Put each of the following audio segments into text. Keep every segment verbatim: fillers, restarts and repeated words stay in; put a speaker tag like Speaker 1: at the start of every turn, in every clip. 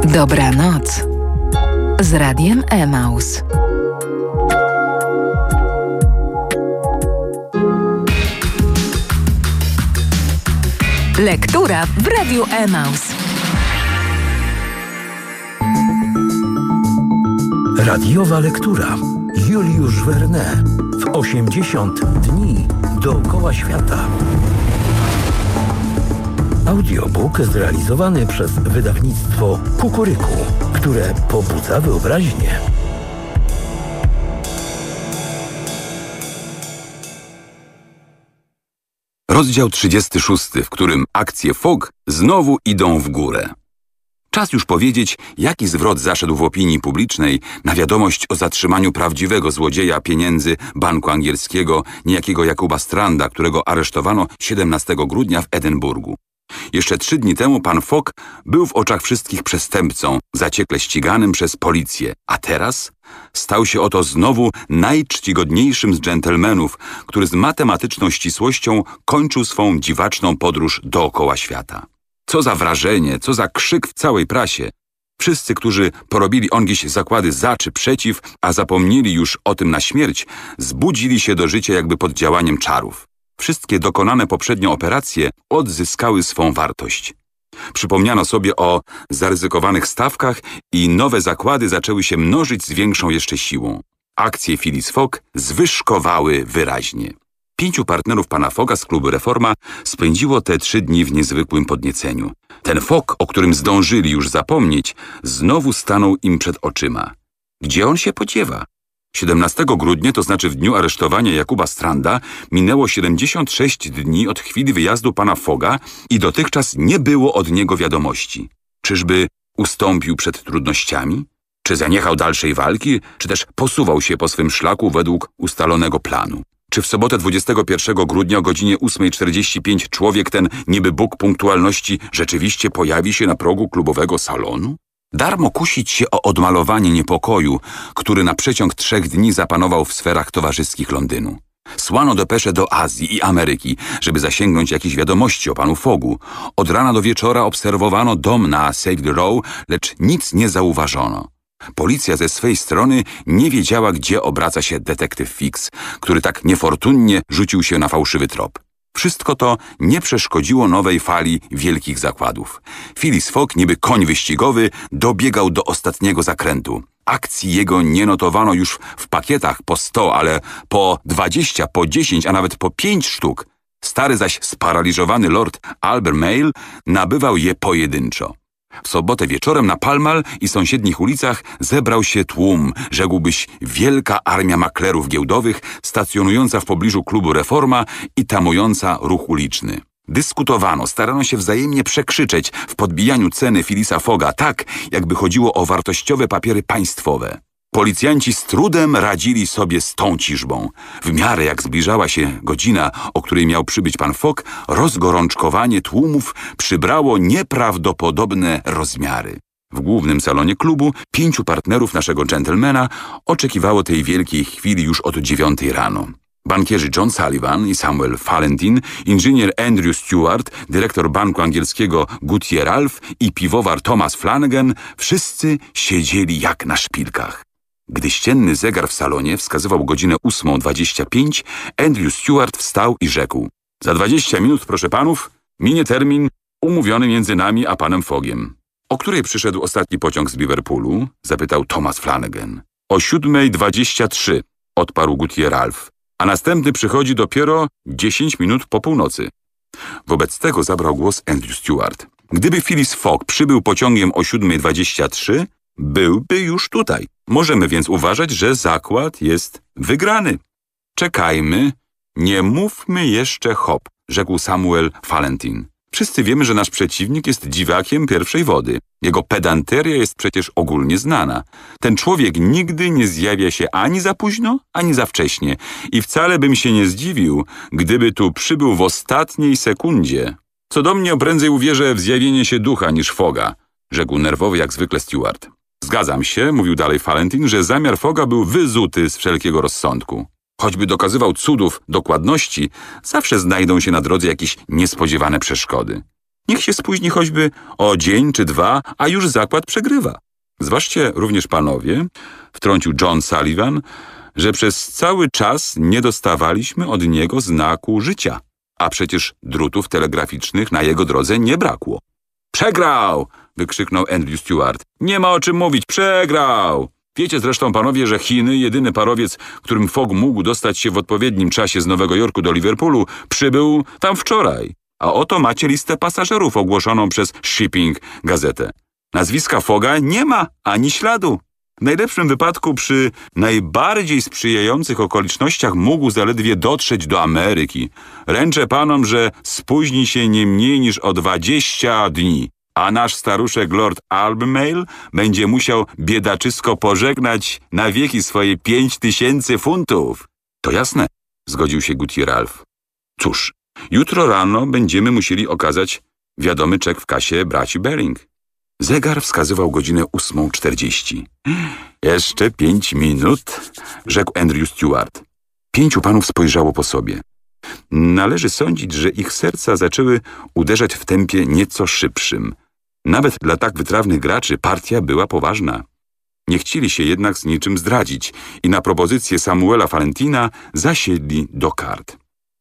Speaker 1: Dobranoc z Radiem Emaus. Lektura w Radiu Emaus.
Speaker 2: Radiowa lektura. Juliusz Verne w osiemdziesiąt dni dookoła świata. Audiobook zrealizowany przez wydawnictwo Kukuryku, które pobudza wyobraźnię.
Speaker 3: Rozdział trzydziesty szósty, w którym akcje Fogg znowu idą w górę. Czas już powiedzieć, jaki zwrot zaszedł w opinii publicznej na wiadomość o zatrzymaniu prawdziwego złodzieja pieniędzy Banku Angielskiego, niejakiego Jakuba Stranda, którego aresztowano siedemnastego grudnia w Edynburgu. Jeszcze trzy dni temu pan Fogg był w oczach wszystkich przestępcą, zaciekle ściganym przez policję, a teraz stał się oto znowu najczcigodniejszym z dżentelmenów, który z matematyczną ścisłością kończył swą dziwaczną podróż dookoła świata. Co za wrażenie, co za krzyk w całej prasie. Wszyscy, którzy porobili ongiś zakłady za czy przeciw, a zapomnieli już o tym na śmierć, zbudzili się do życia jakby pod działaniem czarów. Wszystkie dokonane poprzednio operacje odzyskały swą wartość. Przypomniano sobie o zaryzykowanych stawkach i nowe zakłady zaczęły się mnożyć z większą jeszcze siłą. Akcje Phileas Fogg zwyżkowały wyraźnie. Pięciu partnerów pana Fogga z klubu Reforma spędziło te trzy dni w niezwykłym podnieceniu. Ten Fogg, o którym zdążyli już zapomnieć, znowu stanął im przed oczyma. Gdzie on się podziewa? siedemnastego grudnia, to znaczy w dniu aresztowania Jakuba Stranda, minęło siedemdziesiąt sześć dni od chwili wyjazdu pana Fogga i dotychczas nie było od niego wiadomości. Czyżby ustąpił przed trudnościami? Czy zaniechał dalszej walki? Czy też posuwał się po swym szlaku według ustalonego planu? Czy w sobotę dwudziestego pierwszego grudnia o godzinie ósmej czterdzieści pięć człowiek ten, niby Bóg punktualności, rzeczywiście pojawi się na progu klubowego salonu? Darmo kusić się o odmalowanie niepokoju, który na przeciąg trzech dni zapanował w sferach towarzyskich Londynu. Słano depesze do Azji i Ameryki, żeby zasięgnąć jakichś wiadomości o panu Foggu. Od rana do wieczora obserwowano dom na Savile Row, lecz nic nie zauważono. Policja ze swej strony nie wiedziała, gdzie obraca się detektyw Fix, który tak niefortunnie rzucił się na fałszywy trop. Wszystko to nie przeszkodziło nowej fali wielkich zakładów. Phileas Fogg, niby koń wyścigowy, dobiegał do ostatniego zakrętu. Akcji jego nie notowano już w pakietach po sto, ale po dwadzieścia, po dziesięć, a nawet po pięć sztuk. Stary zaś sparaliżowany lord Albemarle nabywał je pojedynczo. W sobotę wieczorem na Pall Mall i sąsiednich ulicach zebrał się tłum, rzekłbyś wielka armia maklerów giełdowych stacjonująca w pobliżu klubu Reforma i tamująca ruch uliczny. Dyskutowano, starano się wzajemnie przekrzyczeć w podbijaniu ceny Phileasa Fogga tak, jakby chodziło o wartościowe papiery państwowe. Policjanci z trudem radzili sobie z tą ciżbą. W miarę jak zbliżała się godzina, o której miał przybyć pan Fogg, rozgorączkowanie tłumów przybrało nieprawdopodobne rozmiary. W głównym salonie klubu pięciu partnerów naszego dżentelmena oczekiwało tej wielkiej chwili już od dziewiątej rano. Bankierzy John Sullivan i Samuel Fallentin, inżynier Andrew Stewart, dyrektor Banku Angielskiego Goodyear Ralph i piwowar Thomas Flanagan, wszyscy siedzieli jak na szpilkach. Gdy ścienny zegar w salonie wskazywał godzinę ósmą dwadzieścia pięć, Andrew Stewart wstał i rzekł: za dwadzieścia minut, proszę panów, minie termin umówiony między nami a panem Foggiem. O której przyszedł ostatni pociąg z Liverpoolu? Zapytał Thomas Flanagan. O siódmej dwadzieścia trzy, odparł Goodyear Ralph, a następny przychodzi dopiero dziesięć minut po północy. Wobec tego zabrał głos Andrew Stewart. Gdyby Phileas Fogg przybył pociągiem o siódmej dwadzieścia trzy, byłby już tutaj. Możemy więc uważać, że zakład jest wygrany. Czekajmy, nie mówmy jeszcze hop, rzekł Samuel Fallentin. Wszyscy wiemy, że nasz przeciwnik jest dziwakiem pierwszej wody. Jego pedanteria jest przecież ogólnie znana. Ten człowiek nigdy nie zjawia się ani za późno, ani za wcześnie. I wcale bym się nie zdziwił, gdyby tu przybył w ostatniej sekundzie. Co do mnie, prędzej uwierzę w zjawienie się ducha niż Fogga, rzekł nerwowy jak zwykle Stewart. Zgadzam się, mówił dalej Fallentin, że zamiar Fogga był wyzuty z wszelkiego rozsądku. Choćby dokazywał cudów dokładności, zawsze znajdą się na drodze jakieś niespodziewane przeszkody. Niech się spóźni choćby o dzień czy dwa, a już zakład przegrywa. Zważcie również panowie, wtrącił John Sullivan, że przez cały czas nie dostawaliśmy od niego znaku życia, a przecież drutów telegraficznych na jego drodze nie brakło. Przegrał! Wykrzyknął Andrew Stuart. Nie ma o czym mówić, przegrał! Wiecie zresztą, panowie, że Chiny, jedyny parowiec, którym Fogg mógł dostać się w odpowiednim czasie z Nowego Jorku do Liverpoolu, przybył tam wczoraj. A oto macie listę pasażerów ogłoszoną przez Shipping Gazetę. Nazwiska Fogga nie ma ani śladu. W najlepszym wypadku przy najbardziej sprzyjających okolicznościach mógł zaledwie dotrzeć do Ameryki. Ręczę panom, że spóźni się nie mniej niż o dwadzieścia dni, a nasz staruszek Lord Albemarle będzie musiał biedaczysko pożegnać na wieki swoje pięć tysięcy funtów. To jasne, zgodził się Gutierrez. Cóż, jutro rano będziemy musieli okazać wiadomy czek w kasie braci Baring. Zegar wskazywał godzinę ósmą czterdzieści. Jeszcze pięć minut, rzekł Andrew Stuart. Pięciu panów spojrzało po sobie. Należy sądzić, że ich serca zaczęły uderzać w tempie nieco szybszym. Nawet dla tak wytrawnych graczy partia była poważna. Nie chcieli się jednak z niczym zdradzić i na propozycję Samuela Valentina zasiedli do kart.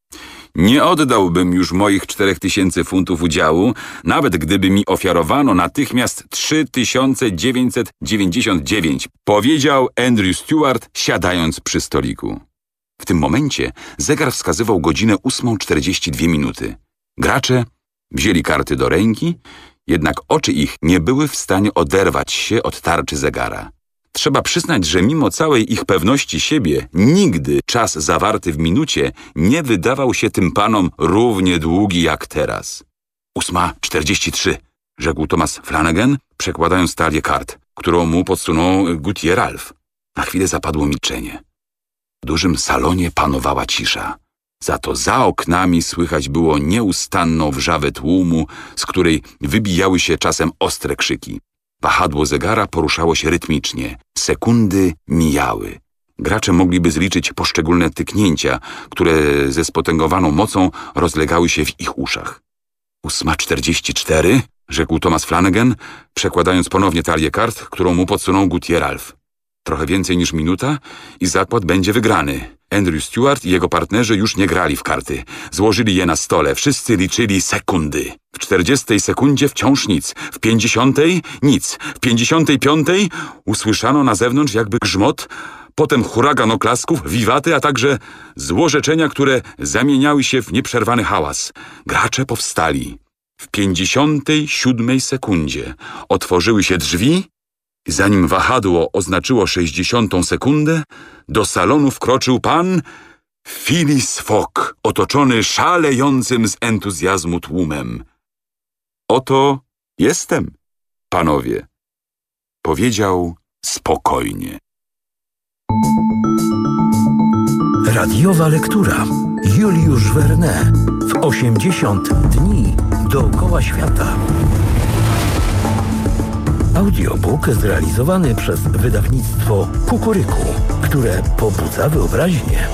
Speaker 3: Nie oddałbym już moich czterech tysięcy funtów udziału, nawet gdyby mi ofiarowano natychmiast trzy tysiące dziewięćset dziewięćdziesiąt dziewięć, powiedział Andrew Stuart, siadając przy stoliku. W tym momencie zegar wskazywał godzinę ósmą czterdzieści dwie minuty. Gracze wzięli karty do ręki, jednak oczy ich nie były w stanie oderwać się od tarczy zegara. Trzeba przyznać, że mimo całej ich pewności siebie, nigdy czas zawarty w minucie nie wydawał się tym panom równie długi jak teraz. Ósma czterdzieści trzy, rzekł Thomas Flanagan, przekładając talię kart, którą mu podsunął Gutierrez. Na chwilę zapadło milczenie. W dużym salonie panowała cisza. Za to za oknami słychać było nieustanną wrzawę tłumu, z której wybijały się czasem ostre krzyki. Wahadło zegara poruszało się rytmicznie. Sekundy mijały. Gracze mogliby zliczyć poszczególne tyknięcia, które ze spotęgowaną mocą rozlegały się w ich uszach. Ósma czterdzieści cztery, rzekł Thomas Flanagan, przekładając ponownie talię kart, którą mu podsunął Gutierrez. Trochę więcej niż minuta i zakład będzie wygrany. Andrew Stuart i jego partnerzy już nie grali w karty. Złożyli je na stole. Wszyscy liczyli sekundy. W czterdziestej sekundzie wciąż nic. W pięćdziesiątej nic. W pięćdziesiątej piątej usłyszano na zewnątrz jakby grzmot, potem huragan oklasków, wiwaty, a także złorzeczenia, które zamieniały się w nieprzerwany hałas. Gracze powstali. W pięćdziesiątej siódmej sekundzie otworzyły się drzwi. Zanim wahadło oznaczyło sześćdziesiątą sekundę, do salonu wkroczył pan Phileas Fogg, otoczony szalejącym z entuzjazmu tłumem. Oto jestem, panowie, powiedział spokojnie.
Speaker 2: Radiowa lektura. Juliusz Verne w osiemdziesiąt dni dookoła świata. Audiobook zrealizowany przez wydawnictwo Kukuryku, które pobudza wyobraźnię.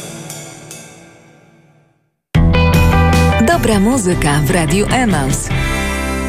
Speaker 1: Dobra muzyka w Radiu Emaus.